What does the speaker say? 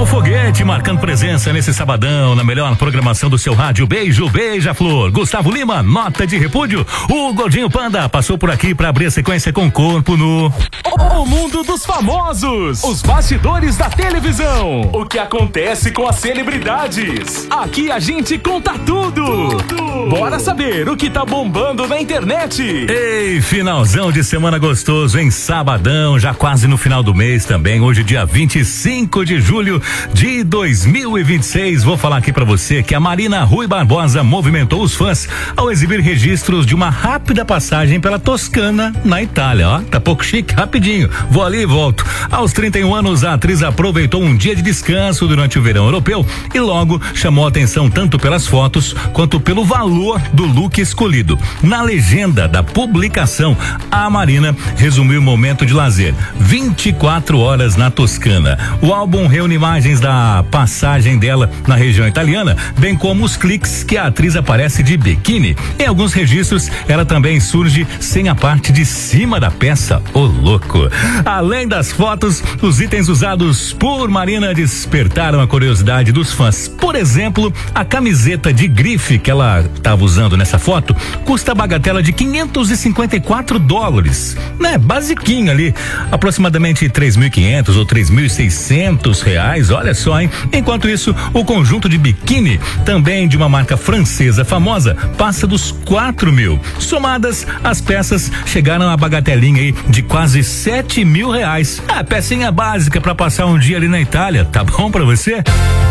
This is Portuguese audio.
Foguete marcando presença nesse sabadão na melhor programação do seu rádio. Beijo, beija-flor. Gustavo Lima, nota de repúdio. O Gordinho Panda passou por aqui para abrir a sequência com corpo nu. O mundo dos famosos, os bastidores da televisão, o que acontece com as celebridades. Aqui a gente conta tudo. Bora saber o que tá bombando na internet. Ei, finalzão de semana gostoso, hein? Sabadão, já quase no final do mês também. Hoje, dia 25 de julho de 2026. Vou falar aqui pra você que a Marina Rui Barbosa movimentou os fãs ao exibir registros de uma rápida passagem pela Toscana, na Itália. Ó, tá pouco chique, rapidinho. Vou ali e volto. Aos 31 anos, a atriz aproveitou um dia de descanso durante o verão europeu e logo chamou a atenção tanto pelas fotos quanto pelo valor do look escolhido. Na legenda da publicação, a Marina resumiu o momento de lazer: 24 horas na Toscana. O álbum reúne imagens da passagem dela na região italiana, bem como os cliques que a atriz aparece de biquíni. Em alguns registros, ela também surge sem a parte de cima da peça. Ô louco! Além das fotos, os itens usados por Marina despertaram a curiosidade dos fãs. Por exemplo, a camiseta de grife que ela estava usando nessa foto custa a bagatela de $554, né? Basiquinho ali, aproximadamente 3.500 ou 3.600 reais, olha só, hein? Enquanto isso, o conjunto de biquíni, também de uma marca francesa famosa, passa dos 4.000. Somadas, as peças chegaram a bagatelinha aí de quase R$7.000. A pecinha básica para passar um dia ali na Itália, tá bom pra você?